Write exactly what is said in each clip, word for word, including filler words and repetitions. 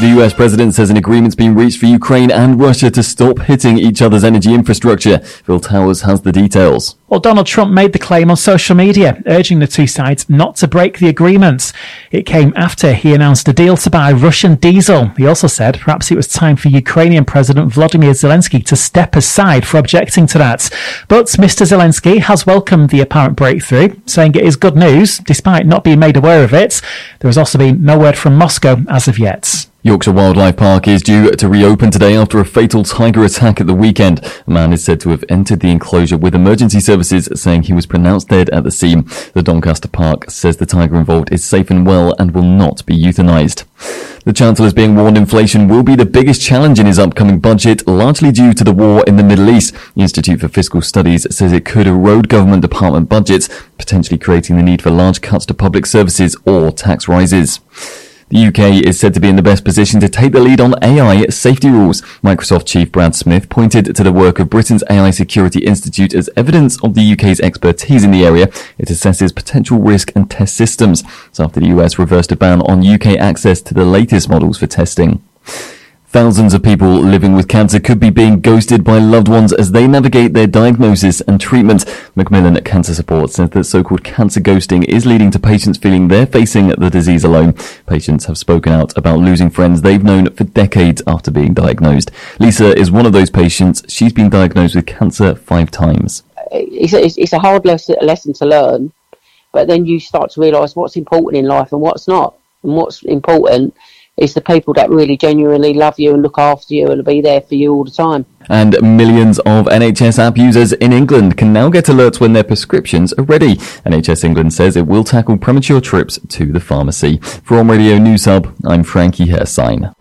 The U S president says an agreement's been reached for Ukraine and Russia to stop hitting each other's energy infrastructure. Phil Towers has the details. Well, Donald Trump made the claim on social media, urging the two sides not to break the agreement. It came after he announced a deal to buy Russian diesel. He also said perhaps it was time for Ukrainian President Volodymyr Zelensky to step aside for objecting to that. But Mister Zelensky has welcomed the apparent breakthrough, saying it is good news, despite not being made aware of it. There has also been no word from Moscow as of yet. Yorkshire Wildlife Park is due to reopen today after a fatal tiger attack at the weekend. A man is said to have entered the enclosure with emergency services, saying he was pronounced dead at the scene. The Doncaster Park says the tiger involved is safe and well and will not be euthanised. The Chancellor is being warned inflation will be the biggest challenge in his upcoming budget, largely due to the war in the Middle East. The Institute for Fiscal Studies says it could erode government department budgets, potentially creating the need for large cuts to public services or tax rises. The U K is said to be in the best position to take the lead on A I safety rules. Microsoft chief Brad Smith pointed to the work of Britain's A I Security Institute as evidence of the U K's expertise in the area. It assesses potential risk and test systems. It's after the U S reversed a ban on U K access to the latest models for testing. Thousands of people living with cancer could be being ghosted by loved ones as they navigate their diagnosis and treatment. Macmillan Cancer Support says that so-called cancer ghosting is leading to patients feeling they're facing the disease alone. Patients have spoken out about losing friends they've known for decades after being diagnosed. Lisa is one of those patients. She's been diagnosed with cancer five times. It's a, it's a hard lesson to learn, but then you start to realise what's important in life and what's not. And what's important is the people that really genuinely love you and look after you and will be there for you all the time. And millions of N H S app users in England can now get alerts when their prescriptions are ready. N H S England says it will tackle premature trips to the pharmacy. For On Radio News Hub, I'm Frankie Hersign.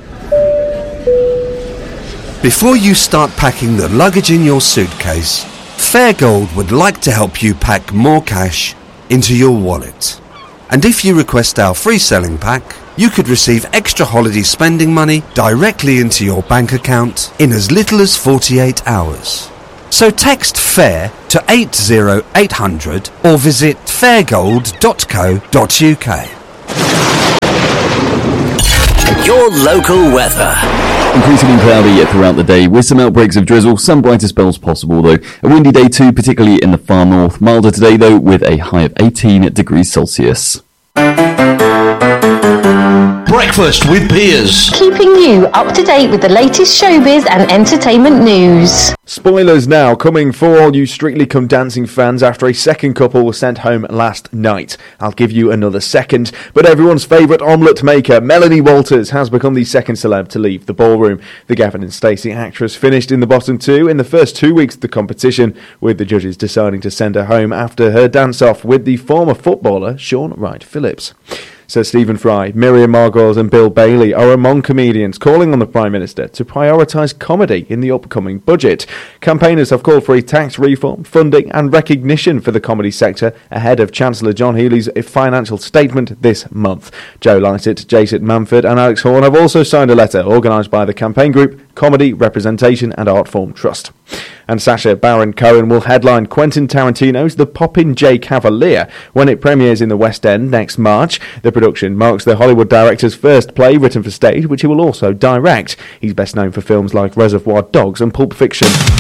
Before you start packing the luggage in your suitcase, Fairgold would like to help you pack more cash into your wallet. And if you request our free selling pack, you could receive extra holiday spending money directly into your bank account in as little as forty-eight hours. So text FAIR to eight zero eight hundred or visit fairgold dot co dot uk. Your local weather. Increasingly cloudy throughout the day with some outbreaks of drizzle, some brighter spells possible though. A windy day too, particularly in the far north. Milder today though with a high of eighteen degrees Celsius. Breakfast with Piers. Keeping you up to date with the latest showbiz and entertainment news. Spoilers now coming for all you Strictly Come Dancing fans after a second couple was sent home last night. I'll give you another second, but everyone's favourite omelette maker, Melanie Walters, has become the second celeb to leave the ballroom. The Gavin and Stacey actress finished in the bottom two in the first two weeks of the competition, with the judges deciding to send her home after her dance-off with the former footballer Shaun Wright-Phillips. Sir Stephen Fry, Miriam Margolyes and Bill Bailey are among comedians calling on the Prime Minister to prioritise comedy in the upcoming budget. Campaigners have called for a tax reform, funding and recognition for the comedy sector ahead of Chancellor John Healey's financial statement this month. Joe Lycett, Jason Manford and Alex Horne have also signed a letter organised by the campaign group Comedy, Representation and Art Form Trust. And Sacha Baron Cohen will headline Quentin Tarantino's The Popinjay Cavalier when it premieres in the West End next March. The production marks the Hollywood director's first play written for stage, which he will also direct. He's best known for films like Reservoir Dogs and Pulp Fiction.